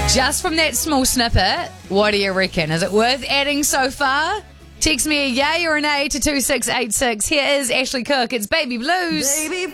Just from that small snippet, what do you reckon? Is it worth adding so far? Text me a yay or an A to 2686. Here is Ashley Cook. It's Baby Blues. Baby